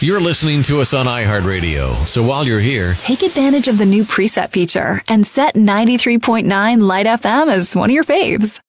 You're listening to us on iHeartRadio, so while you're here, take advantage of the new preset feature and set 93.9 Light FM as one of your faves.